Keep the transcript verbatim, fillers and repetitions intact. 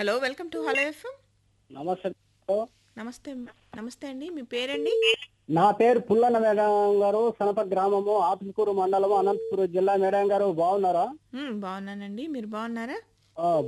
Hello welcome to hello FM. నమస్తే. నమస్తే నమస్తే అండి, మీ పేరండి? నా పేరు పుల్లన్న మేడం గారు, సనప గ్రామము, ఆత్మకూరు మండలము, అనంతపురం జిల్లా. మేడం గారు బాగున్నారా? మ్, బాగున్నానండి, మీరు బాగున్నారా? ఆ,